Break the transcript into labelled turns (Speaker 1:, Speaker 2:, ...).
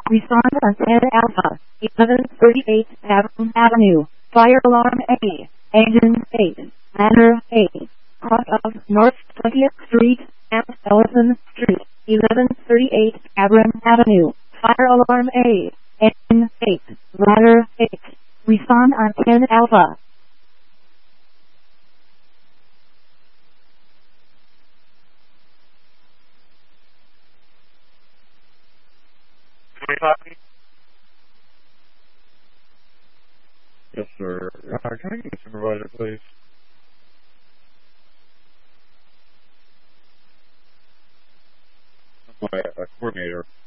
Speaker 1: Respond on 10 Alpha, 1138 Avenue, Fire Alarm A, Engine 8, Ladder A, cross of North 20th Street, at Ellison Street, 1138 Abram Avenue, Fire Alarm A, Engine 8, Ladder 8. Respond on 10 Alpha.
Speaker 2: Yes, sir. Can I get a supervisor, please? My coordinator.